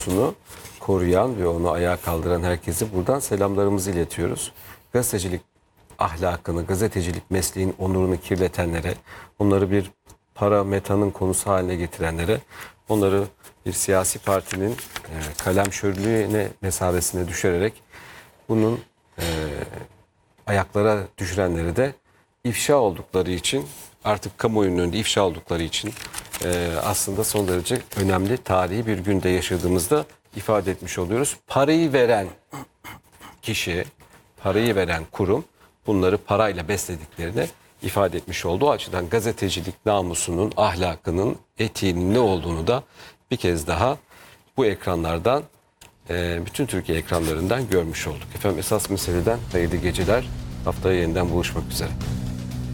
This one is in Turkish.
namusunu koruyan ve onu ayağa kaldıran herkese buradan selamlarımızı iletiyoruz. Gazetecilik ahlakını, gazetecilik mesleğin onurunu kirletenlere, onları bir para metanın konusu haline getirenlere, onları bir siyasi partinin kalemşörlüğüne mesabesine düşürerek bunun ayaklara düşürenleri de ifşa oldukları için, artık kamuoyunun önünde ifşa oldukları için aslında son derece önemli tarihi bir günde yaşadığımızda ifade etmiş oluyoruz. Parayı veren kişi, parayı veren kurum bunları parayla beslediklerini ifade etmiş oldu. O açıdan gazetecilik namusunun, ahlakının, etiğinin ne olduğunu da bir kez daha bu ekranlardan, bütün Türkiye ekranlarından görmüş olduk. Efendim esas meseleden hayırlı geceler. Haftaya yeniden buluşmak üzere.